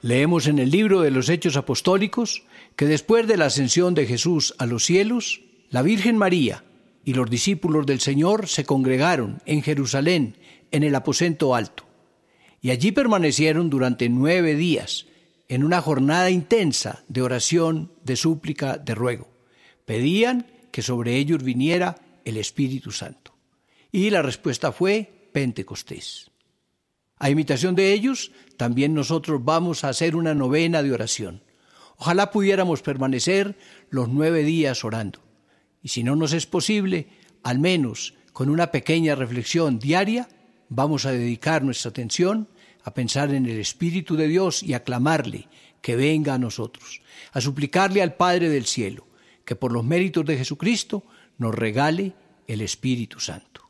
Leemos en el libro de los Hechos Apostólicos que después de la ascensión de Jesús a los cielos, la Virgen María y los discípulos del Señor se congregaron en Jerusalén en el aposento alto, y allí permanecieron durante 9 días en una jornada intensa de oración, de súplica, de ruego. Pedían que sobre ellos viniera el Espíritu Santo. Y la respuesta fue Pentecostés. A imitación de ellos, también nosotros vamos a hacer una novena de oración. Ojalá pudiéramos permanecer los 9 días orando. Y si no nos es posible, al menos con una pequeña reflexión diaria, vamos a dedicar nuestra atención a pensar en el Espíritu de Dios y a clamarle que venga a nosotros, a suplicarle al Padre del cielo que por los méritos de Jesucristo nos regale el Espíritu Santo.